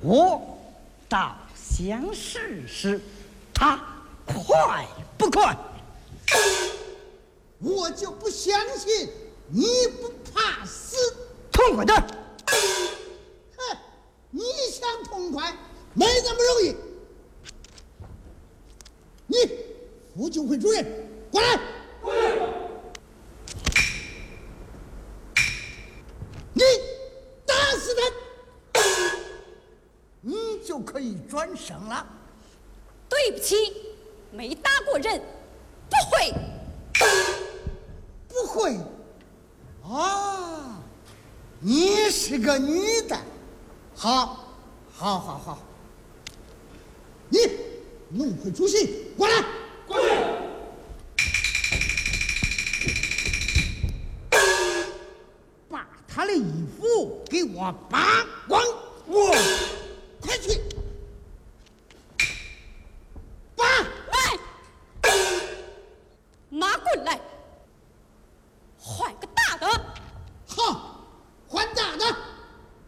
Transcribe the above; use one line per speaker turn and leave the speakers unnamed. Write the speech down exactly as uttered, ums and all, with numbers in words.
我倒想试试，他快不快？
我就不相信你不怕死。
痛快点！
哼，你想痛快，没那么容易。你，副救会主任，过来。过来。你打死他，你就可以转生了。
对不起，没打过人，不会。
不会。啊，你是个女的。好，好，好，好。你，农会主席，过来。过来。把他的衣服给我扒光。我。